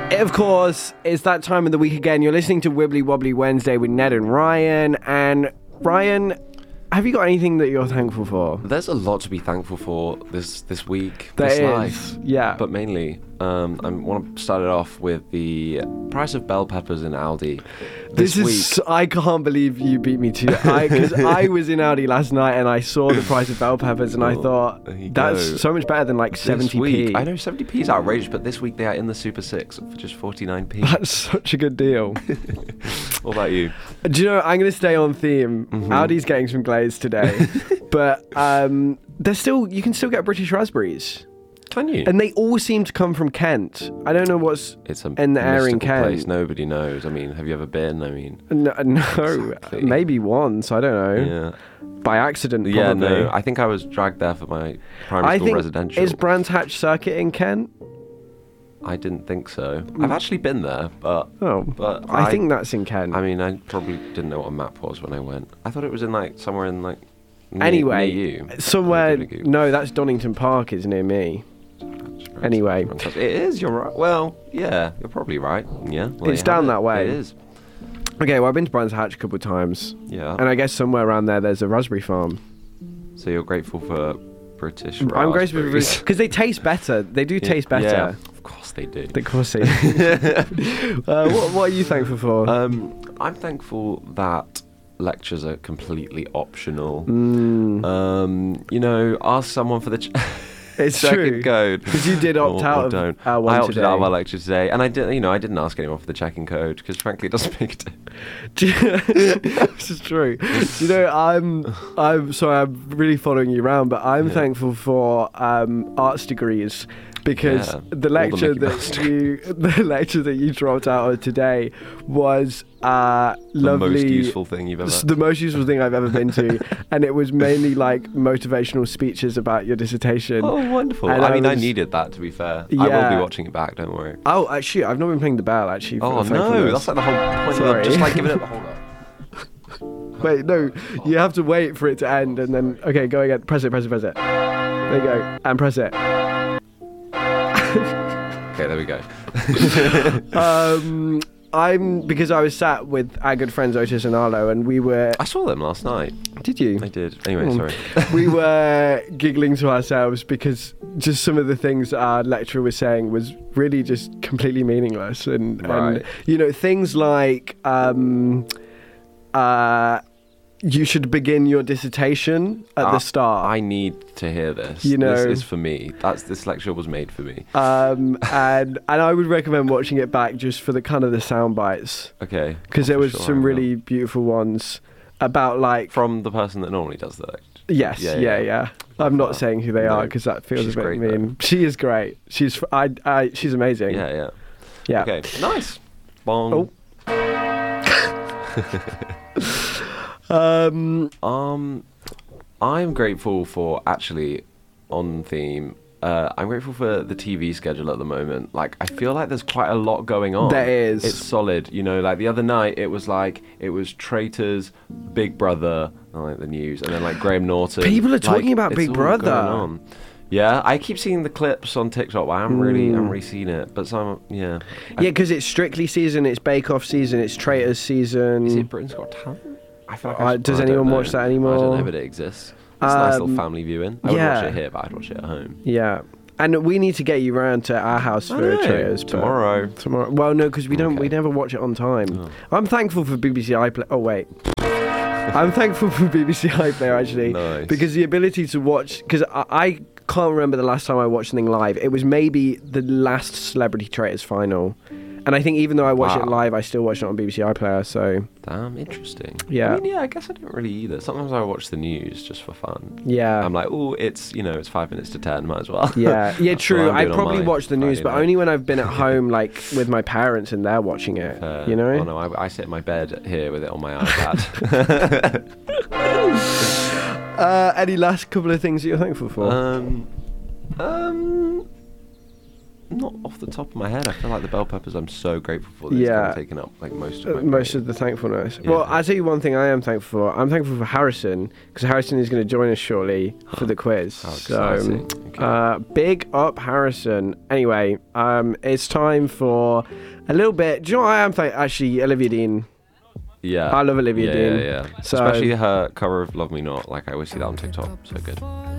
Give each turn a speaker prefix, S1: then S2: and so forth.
S1: Of course, it's that time of the week again. You're listening to Wibbly Wobbly Wednesday with Ned and Ryan. And Ryan, have you got anything that you're thankful for?
S2: There's a lot to be thankful for this week,
S1: There
S2: this
S1: is,
S2: life.
S1: yeah.
S2: But mainly, I want to start it off with the price of bell peppers in Aldi this week.
S1: I can't believe you beat me to it. Because I was in Aldi last night and I saw the price of bell peppers and I thought,
S2: there you
S1: that's
S2: go.
S1: so much better than like
S2: This
S1: 70p.
S2: week, I know 70p is outrageous, but this week they are in the Super 6 for just 49p.
S1: That's such a good deal.
S2: What about you?
S1: Do you know, I'm going to stay on theme. Aldi's getting some glaze today. But there's still, you can still get British raspberries.
S2: Can you?
S1: And they all seem to come from Kent. I don't know what's
S2: It's a
S1: in the air in
S2: mystical
S1: Kent.
S2: place. Nobody knows. I mean, have you ever been? I mean,
S1: No,
S2: Exactly.
S1: maybe once. I don't know.
S2: yeah.
S1: By accident, probably.
S2: Yeah, no. I think I was dragged there for my primary
S1: I
S2: school
S1: think
S2: residential.
S1: is Brands Hatch Circuit in Kent?
S2: I didn't think so. I've actually been there, but
S1: Oh, I think that's in Kent.
S2: I mean, I probably didn't know what a map was when I went. I thought it was in like somewhere in like
S1: anyway,
S2: near you.
S1: somewhere.
S2: I'm gonna Google.
S1: No, that's Donington Park. Is near me. Anyway.
S2: It is. You're right. Well, yeah, you're probably right. Yeah, well,
S1: It's
S2: you
S1: down
S2: have
S1: that way.
S2: It is.
S1: Okay, well, I've been to Brands Hatch a couple of times,
S2: Yeah.
S1: and I guess somewhere around there's a raspberry farm.
S2: So you're grateful for British
S1: I'm grateful
S2: raspberries.
S1: because they taste better. They do taste better.
S2: Yeah, of course they do.
S1: Of course they do. What are you thankful for?
S2: I'm thankful that lectures are completely optional. You know, ask someone for the
S1: It's
S2: second
S1: true.
S2: code.
S1: Because you did opt
S2: Or
S1: out of
S2: don't.
S1: our one
S2: I opted
S1: today.
S2: out of our lecture today, and I didn't ask anyone for the checking code because frankly, it doesn't make a difference.
S1: This is true. You know, I'm sorry, I'm really following you around, but I'm thankful for arts degrees because
S2: Yeah,
S1: the
S2: all
S1: lecture
S2: the Mickey Mouse
S1: the lecture that you dropped out of today was
S2: The
S1: lovely.
S2: most useful thing you've ever.
S1: It's the most useful thing I've ever been to, and it was mainly like motivational speeches about your dissertation.
S2: Oh, wonderful!
S1: And
S2: I mean, I
S1: was-
S2: needed that to be fair. I will
S1: Yeah.
S2: be watching it back. Don't worry.
S1: Oh, actually, I've not been playing the bell actually. For
S2: Oh
S1: the
S2: no,
S1: thankfulness.
S2: that's like the whole point.
S1: Sorry.
S2: Of just like giving it the hold up.
S1: Wait, no, you have to wait for it to end and then, okay, go again. Press it. There you go. And press it.
S2: Okay, there we go.
S1: Because I was sat with our good friends Otis and Arlo and we were...
S2: I saw them last night.
S1: Did you?
S2: I did. Anyway, sorry.
S1: We were giggling to ourselves because just some of the things our lecturer was saying was really just completely meaningless. And
S2: Right.
S1: you know, things like... you should begin your dissertation at the start.
S2: I need to hear this.
S1: You know-
S2: this is for me. This lecture was made for me.
S1: And I would recommend watching it back just for the kind of the sound bites
S2: Okay.
S1: because there
S2: for
S1: was
S2: sure, I
S1: some
S2: will.
S1: really beautiful ones about like
S2: From the person that normally does the lecture.
S1: yes yeah. I'm not saying who they are
S2: No,
S1: because that feels
S2: she's
S1: a bit
S2: great,
S1: mean. She is great. She's she's amazing.
S2: Yeah.
S1: Yeah.
S2: Okay. Nice. Bong. I'm grateful for actually on theme. I'm grateful for the TV schedule at the moment. Like, I feel like there's quite a lot going on.
S1: There is.
S2: It's solid. You know, like the other night, it was Traitors, Big Brother, like the news, and then like Graham Norton.
S1: People are talking about
S2: it's
S1: Big
S2: all
S1: Brother.
S2: going on. Yeah, I keep seeing the clips on TikTok, but I haven't really seen it. But some, yeah.
S1: Yeah, because it's Strictly season, it's Bake Off season, it's Traitors season.
S2: Is it Britain's Got Talent? I feel like
S1: Does
S2: I don't
S1: anyone
S2: know.
S1: watch that anymore?
S2: I don't know, but it exists. It's a nice little family viewing. I would
S1: yeah.
S2: watch it here, but I'd watch it at home.
S1: Yeah. And we need to get you round to our house
S2: I
S1: for
S2: know.
S1: Traitors. but-
S2: Tomorrow.
S1: Tomorrow. Well, no, because we don't.
S2: Okay.
S1: We never watch it on time.
S2: Oh.
S1: I'm thankful for BBC iPlayer. Oh wait. I'm thankful for BBC iPlayer actually,
S2: Nice.
S1: because the ability to watch. Because I can't remember the last time I watched something live. It was maybe the last Celebrity Traitors final, and I think even though I watched it
S2: Wow.
S1: live, I still watched it on BBC iPlayer. So
S2: Damn, interesting.
S1: Yeah.
S2: I mean, yeah, I guess I don't really either. Sometimes I watch the news just for fun.
S1: yeah.
S2: I'm like, oh, it's 5 minutes to 10, might as well.
S1: Yeah,
S2: That's what
S1: true.
S2: I'm
S1: I
S2: doing on
S1: probably
S2: my
S1: watch the news,
S2: Friday
S1: but
S2: night.
S1: only when I've been at home, like with my parents, and they're watching it. You know.
S2: Oh no, I sit in my bed here with it on my iPad.
S1: Any last couple of things that you're thankful for?
S2: Not off the top of my head. I feel like the bell peppers I'm so grateful for. That it's kind of taken up like most of my
S1: most
S2: brain.
S1: of the thankfulness.
S2: Yeah.
S1: Well, I'll tell you one thing I am thankful for. I'm thankful for Harrison, because Harrison is going to join us shortly for the quiz.
S2: How
S1: So,
S2: exciting. Okay.
S1: big up Harrison. Anyway, it's time for a little bit. Do you know what I am thankful? Actually, Olivia Dean.
S2: Yeah.
S1: I love Olivia Dean.
S2: Yeah.
S1: So-
S2: Especially her cover of Love Me Not. Like, I always see that on TikTok. So good.